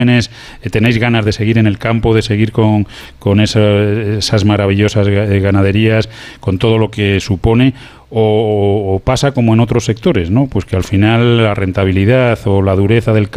tenéis ganas de seguir en el campo, de seguir con esas maravillosas ganaderías, con todo lo que supone, o pasa como en otros sectores, ¿no? Pues que al final la rentabilidad o la dureza del campo